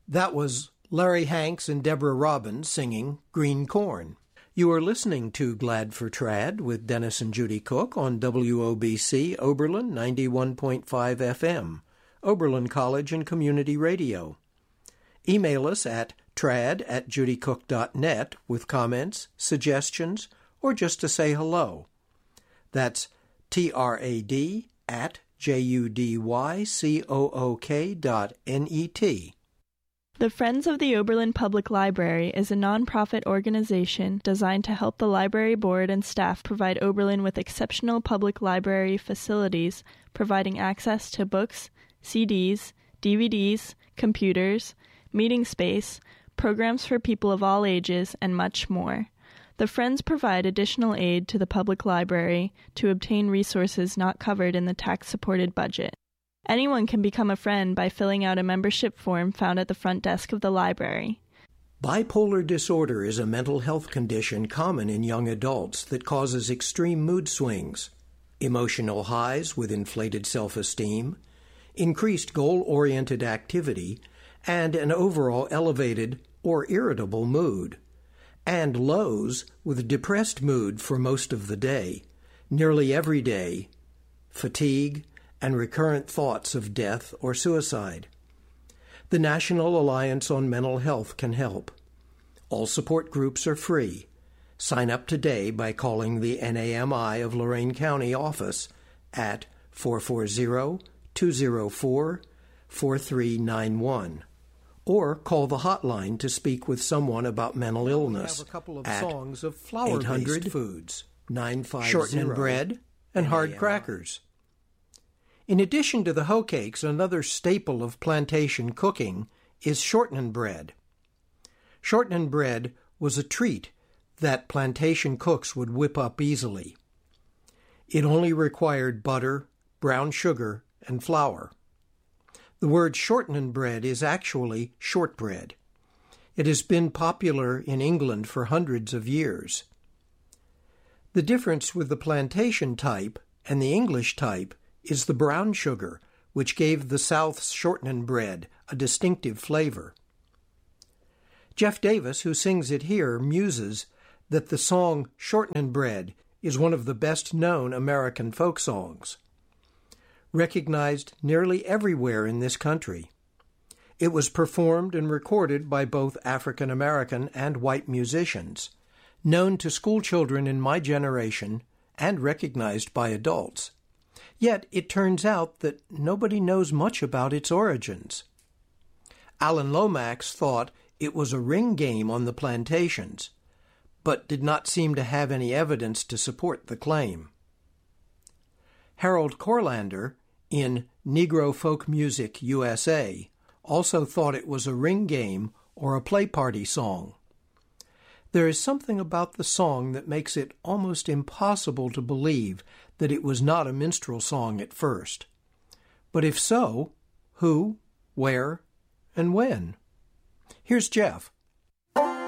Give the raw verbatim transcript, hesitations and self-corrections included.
That was Larry Hanks and Deborah Robbins singing Green Corn. You are listening to Glad for Trad with Dennis and Judy Cook on W O B C Oberlin ninety-one point five F M, Oberlin College and Community Radio. Email us at trad at judycook dot net with comments, suggestions, or just to say hello. That's T R A D at J U D Y C O O K dot N E T. The Friends of the Oberlin Public Library is a nonprofit organization designed to help the library board and staff provide Oberlin with exceptional public library facilities, providing access to books, C Ds, D V Ds, computers, meeting space, programs for people of all ages, and much more. The Friends provide additional aid to the public library to obtain resources not covered in the tax-supported budget. Anyone can become a friend by filling out a membership form found at the front desk of the library. Bipolar disorder is a mental health condition common in young adults that causes extreme mood swings, emotional highs with inflated self-esteem, increased goal-oriented activity, and an overall elevated or irritable mood, and lows with depressed mood for most of the day, nearly every day, fatigue, and recurrent thoughts of death or suicide. The National Alliance on Mental Health can help. All support groups are free. Sign up today by calling the N A M I of Lorain County office at four four zero, two zero four, four three nine one. Or call the hotline to speak with someone about mental illness we have a couple of at songs of flour-based eight hundred foods, nine five zero, shortening bread and hard N A M I. crackers. In addition to the hoe cakes, another staple of plantation cooking is shortening bread. Shortening bread was a treat that plantation cooks would whip up easily. It only required butter, brown sugar, and flour. The word shortening bread is actually shortbread. It has been popular in England for hundreds of years. The difference with the plantation type and the English type is the brown sugar, which gave the South's shortening bread a distinctive flavor. Jeff Davis, who sings it here, muses that the song Shortening Bread is one of the best-known American folk songs, recognized nearly everywhere in this country. It was performed and recorded by both African American and white musicians, known to schoolchildren in my generation and recognized by adults. Yet it turns out that nobody knows much about its origins. Alan Lomax thought it was a ring game on the plantations, but did not seem to have any evidence to support the claim. Harold Corlander, in Negro Folk Music U S A, also thought it was a ring game or a play party song. There is something about the song that makes it almost impossible to believe that it was not a minstrel song at first. But if so, who, where, and when? Here's Jeff.